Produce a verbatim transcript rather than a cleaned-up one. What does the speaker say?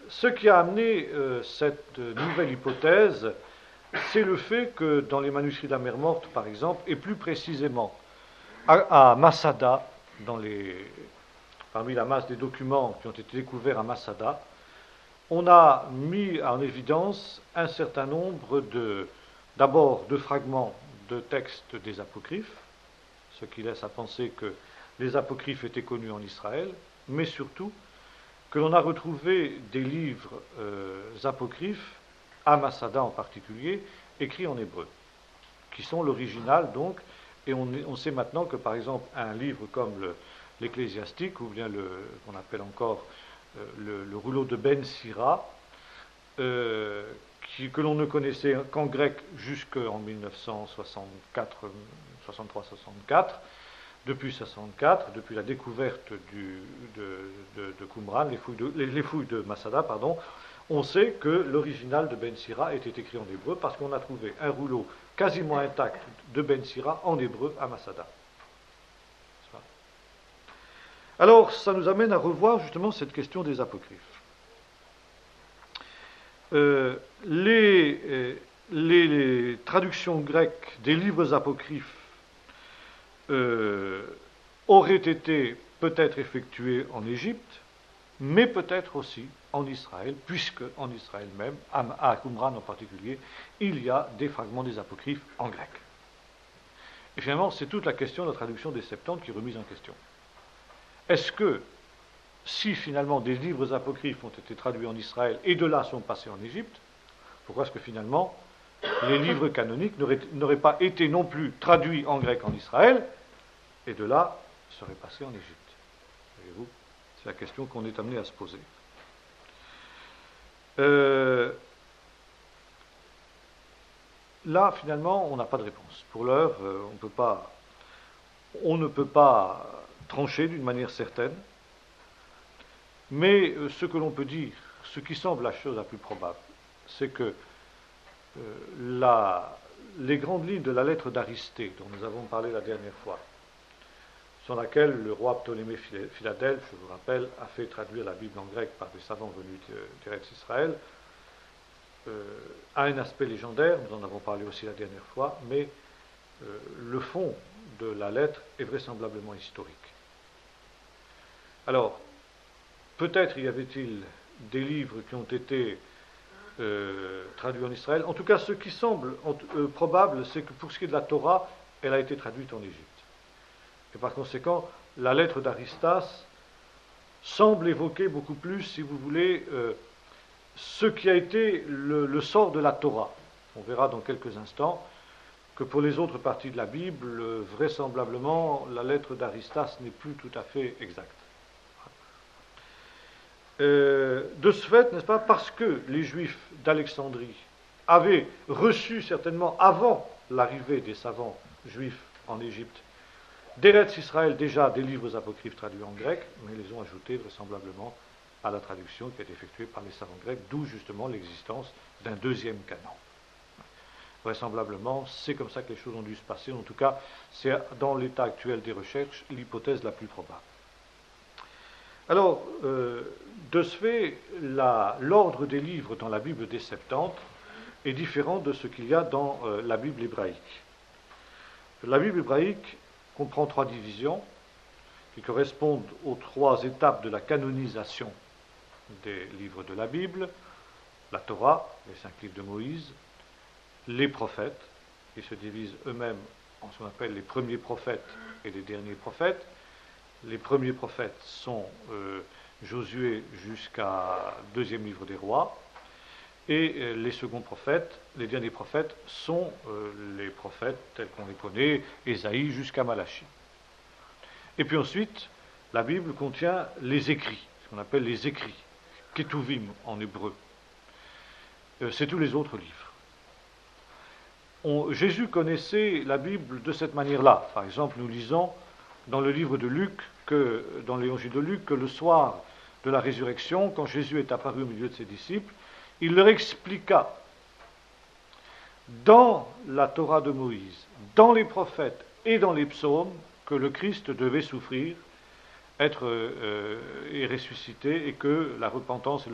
ce qui a amené euh, cette nouvelle hypothèse, c'est le fait que dans les manuscrits de la Mer Morte, par exemple, et plus précisément à, à Masada, dans les, parmi la masse des documents qui ont été découverts à Masada, on a mis en évidence un certain nombre de, d'abord de fragments de textes des apocryphes, ce qui laisse à penser que les apocryphes étaient connus en Israël, mais surtout que l'on a retrouvé des livres euh, apocryphes, à Masada en particulier, écrits en hébreu, qui sont l'original donc, et on, on sait maintenant que par exemple un livre comme le, l'Ecclésiastique, ou bien le, qu'on appelle encore euh, le, le rouleau de Ben Sira, euh, qui, que l'on ne connaissait qu'en grec jusqu'en mille neuf cent soixante-quatre, soixante-trois soixante-quatre, depuis soixante-quatre, depuis la découverte du, de, de, de Qumran, les fouilles de, les, les fouilles de Masada, pardon, on sait que l'original de Ben Sira était écrit en hébreu parce qu'on a trouvé un rouleau quasiment intact de Ben Sira en hébreu à Masada. Alors, ça nous amène à revoir justement cette question des apocryphes. Euh, les, euh, les, les traductions grecques des livres apocryphes Euh, aurait été peut-être effectué en Égypte, mais peut-être aussi en Israël, puisque en Israël même, à Qumran en particulier, il y a des fragments des apocryphes en grec. Et finalement, c'est toute la question de la traduction des Septante qui est remise en question. Est-ce que, si finalement des livres apocryphes ont été traduits en Israël et de là sont passés en Égypte, pourquoi est-ce que finalement les livres canoniques n'auraient, n'auraient pas été non plus traduits en grec en Israël, et de là seraient passés en Égypte? Voyez-vous, c'est la question qu'on est amené à se poser. Euh, là, finalement, on n'a pas de réponse. Pour l'heure, euh, on peut pas, on ne peut pas trancher d'une manière certaine, mais euh, ce que l'on peut dire, ce qui semble la chose la plus probable, c'est que Euh, la, les grandes lignes de la lettre d'Aristée, dont nous avons parlé la dernière fois, sur laquelle le roi Ptolémée Philadelphe, je vous rappelle, a fait traduire la Bible en grec par des savants venus d'Eretz Israël, euh, a un aspect légendaire, nous en avons parlé aussi la dernière fois, mais euh, le fond de la lettre est vraisemblablement historique. Alors, peut-être y avait-il des livres qui ont été Euh, traduit en Israël. En tout cas, ce qui semble euh, probable, c'est que pour ce qui est de la Torah, elle a été traduite en Égypte. Et par conséquent, la lettre d'Aristas semble évoquer beaucoup plus, si vous voulez, euh, ce qui a été le, le sort de la Torah. On verra dans quelques instants que pour les autres parties de la Bible, euh, vraisemblablement, la lettre d'Aristas n'est plus tout à fait exacte. Euh, de ce fait, n'est-ce pas, parce que les Juifs d'Alexandrie avaient reçu certainement avant l'arrivée des savants juifs en Égypte d'Eretz Israël déjà des livres apocryphes traduits en grec, mais les ont ajoutés vraisemblablement à la traduction qui a été effectuée par les savants grecs, d'où justement l'existence d'un deuxième canon. Vraisemblablement, c'est comme ça que les choses ont dû se passer. En tout cas, c'est dans l'état actuel des recherches l'hypothèse la plus probable. Alors, euh, de ce fait, la, l'ordre des livres dans la Bible des Septante est différent de ce qu'il y a dans euh, la Bible hébraïque. La Bible hébraïque comprend trois divisions qui correspondent aux trois étapes de la canonisation des livres de la Bible: la Torah, les cinq livres de Moïse, les prophètes, qui se divisent eux-mêmes en ce qu'on appelle les premiers prophètes et les derniers prophètes. Les premiers prophètes sont euh, Josué jusqu'à deuxième livre des rois, et euh, les seconds prophètes, les derniers prophètes, sont euh, les prophètes tels qu'on les connaît, Ésaïe jusqu'à Malachie. Et puis ensuite, la Bible contient les écrits, ce qu'on appelle les écrits, Ketuvim en hébreu. Euh, c'est tous les autres livres. On, Jésus connaissait la Bible de cette manière-là. Par exemple, nous lisons dans le livre de Luc, que, dans l'évangile de Luc, que le soir de la résurrection, quand Jésus est apparu au milieu de ses disciples, il leur expliqua dans la Torah de Moïse, dans les prophètes et dans les psaumes, que le Christ devait souffrir, être euh, et ressusciter, et que la repentance et le